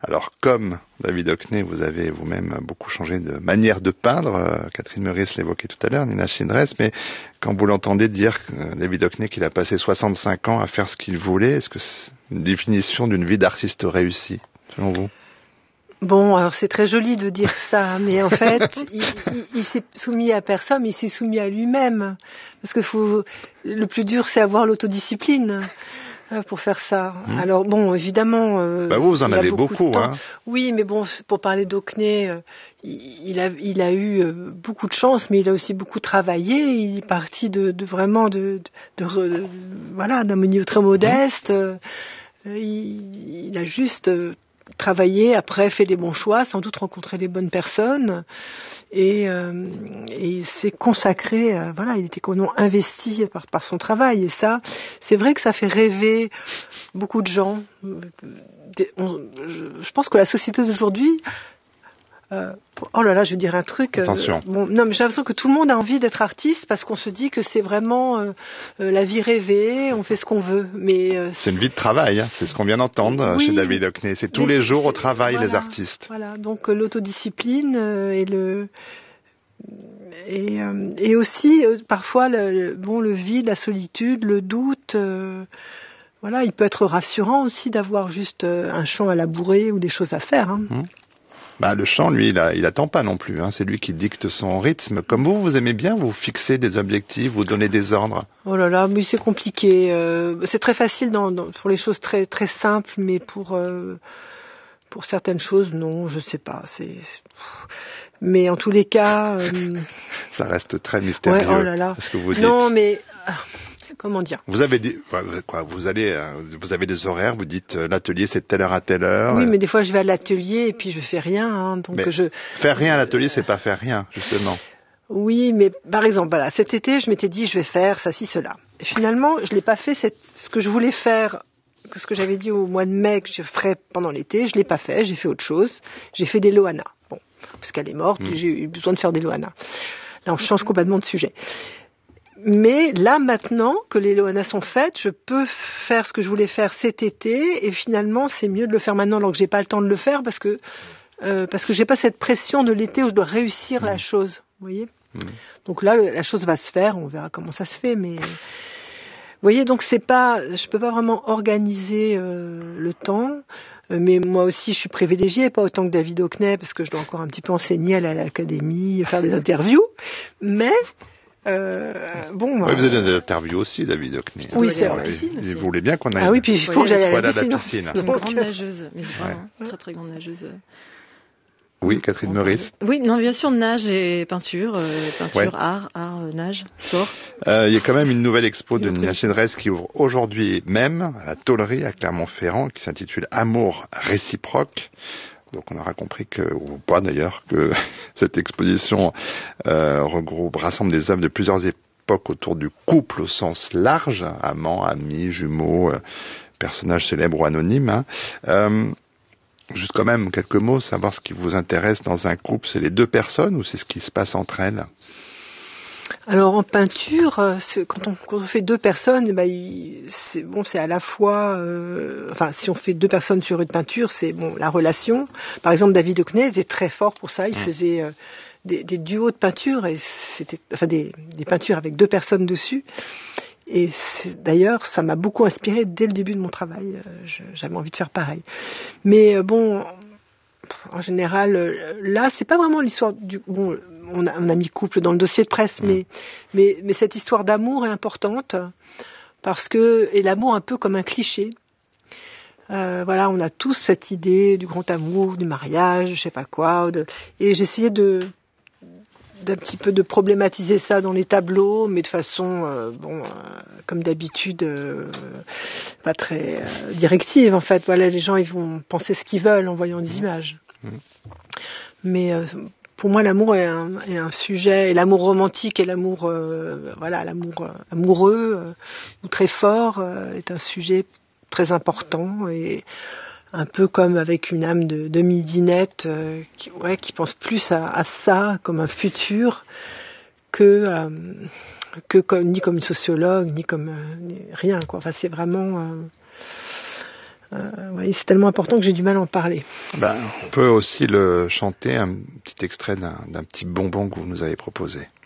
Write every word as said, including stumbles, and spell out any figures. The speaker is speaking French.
Alors, comme David Hockney, vous avez vous-même beaucoup changé de manière de peindre. Euh, Catherine Meurice l'évoquait tout à l'heure, Nina Schindres, mais quand vous l'entendez dire, euh, David Hockney, qu'il a passé soixante-cinq ans à faire ce qu'il voulait, est-ce que c'est une définition d'une vie d'artiste réussie, selon vous? Bon, alors c'est très joli de dire ça, mais en fait, il, il, il s'est soumis à personne, il s'est soumis à lui-même. Parce que faut, le plus dur, c'est avoir l'autodiscipline pour faire ça. Mmh. Alors bon, évidemment, euh, bah vous, vous en avez beaucoup, beaucoup hein. Oui, mais bon, pour parler d'Hockney, euh, il a, il a eu euh, beaucoup de chance, mais il a aussi beaucoup travaillé. Il est parti de, de vraiment de, de, de, de voilà, d'un milieu très modeste. Mmh. Euh, il, il a juste euh, travaillé, après fait les bons choix, sans doute rencontré les bonnes personnes, et, euh, et il s'est consacré, euh, voilà, il était complètement investi par, par son travail, et ça, c'est vrai que ça fait rêver beaucoup de gens. On, je, je pense que la société d'aujourd'hui, euh, oh là là, je vais dire un truc. Attention. Euh, bon, non, mais j'ai l'impression que tout le monde a envie d'être artiste parce qu'on se dit que c'est vraiment euh, euh, la vie rêvée, on fait ce qu'on veut. Mais euh, c'est une vie de travail, hein, c'est ce qu'on vient d'entendre oui, chez David Hockney. C'est tous les jours au travail, voilà, les artistes. Voilà, donc euh, l'autodiscipline euh, et le et, euh, et aussi euh, parfois le, le, bon le vide, la solitude, le doute. Euh, voilà, il peut être rassurant aussi d'avoir juste euh, un champ à labourer ou des choses à faire. Hein. Mmh. Bah, le chant, lui, il, a, il attend pas non plus. Hein. C'est lui qui dicte son rythme. Comme vous, vous aimez bien vous fixer des objectifs, vous donner des ordres. Oh là là, mais c'est compliqué. Euh, c'est très facile dans, dans, pour les choses très très simples, mais pour euh, pour certaines choses, non, je sais pas. C'est mais en tous les cas, euh... ça reste très mystérieux. Ouais, oh là là. Ce que vous dites. Non, mais comment dire? Vous avez des, quoi, vous allez, vous avez des horaires, vous dites l'atelier c'est de telle heure à telle heure. Oui, mais des fois je vais à l'atelier et puis je fais rien, hein, donc mais je. Faire rien à l'atelier, c'est pas faire rien, justement. Oui, mais par exemple, voilà, cet été, je m'étais dit je vais faire ça, ci, cela. Et finalement, je l'ai pas fait. Cette, ce que je voulais faire, ce que j'avais dit au mois de mai que je ferais pendant l'été, je l'ai pas fait. J'ai fait autre chose. J'ai fait des Loana. Bon, parce qu'elle est morte, mmh. puis j'ai eu besoin de faire des Loana. Là, on change complètement de sujet. Mais là, maintenant que les Loana sont faites, je peux faire ce que je voulais faire cet été, et finalement, c'est mieux de le faire maintenant, alors que j'ai pas le temps de le faire, parce que euh, parce que j'ai pas cette pression de l'été où je dois réussir mmh. la chose. Vous voyez ? mmh. Donc là, la chose va se faire, on verra comment ça se fait, mais vous voyez, donc c'est pas, je peux pas vraiment organiser euh, le temps. Mais moi aussi, je suis privilégiée, pas autant que David Hockney, parce que je dois encore un petit peu enseigner, aller à l'académie, faire des interviews. Mais Euh, bon, ouais, vous avez des interviews aussi, David Hockney. Oui, c'est vrai. Vous voulez bien qu'on aille. Ah oui, puis il faut que j'aille à la piscine. La piscine. C'est une grande nageuse, mais vraiment, ouais. très très grande nageuse. Oui, Catherine Meurice. Oui, non, bien sûr, nage et peinture, euh, peinture, ouais. art, art, nage, sport. Euh, il y a quand même une nouvelle expo de Nina Schindres qui ouvre aujourd'hui même à la Tôlerie à Clermont-Ferrand, qui s'intitule Amour réciproque. Donc on aura compris que, ou pas d'ailleurs, que cette exposition euh, regroupe, rassemble des œuvres de plusieurs époques autour du couple au sens large, amants, amis, jumeaux, euh, personnages célèbres ou anonymes. Hein. Euh, juste quand même quelques mots, savoir ce qui vous intéresse dans un couple, c'est les deux personnes ou c'est ce qui se passe entre elles ? Alors en peinture, c'est, quand, on, quand on fait deux personnes, bah, c'est bon, c'est à la fois, euh, enfin si on fait deux personnes sur une peinture, c'est bon la relation. Par exemple, David Hockney était très fort pour ça. Il mmh. faisait euh, des, des duos de peinture et c'était, enfin des, des peintures avec deux personnes dessus. Et c'est, d'ailleurs, ça m'a beaucoup inspiré dès le début de mon travail. Je, j'avais envie de faire pareil. Mais euh, bon. En général, là, c'est pas vraiment l'histoire du. Bon, on a, on a mis couple dans le dossier de presse, mmh. mais, mais, mais cette histoire d'amour est importante parce que et l'amour un peu comme un cliché. Euh, voilà, on a tous cette idée du grand amour, du mariage, je sais pas quoi, de, et j'essayais de d'un petit peu de problématiser ça dans les tableaux, mais de façon, euh, bon, euh, comme d'habitude, euh, pas très euh, directive en fait. Voilà, les gens ils vont penser ce qu'ils veulent en voyant des images. Mmh. Mais euh, pour moi, l'amour est un, est un sujet, et l'amour romantique et l'amour, euh, voilà, l'amour euh, amoureux euh, ou très fort euh, est un sujet très important et un peu comme avec une âme de, de midinette euh, qui, ouais, qui pense plus à, à ça comme un futur que, euh, que comme, ni comme une sociologue, ni comme euh, ni rien, quoi. Enfin, c'est vraiment... Euh, Euh, ouais, c'est tellement important que j'ai du mal à en parler. Ben, on peut aussi le chanter, un petit extrait d'un, d'un petit bonbon que vous nous avez proposé.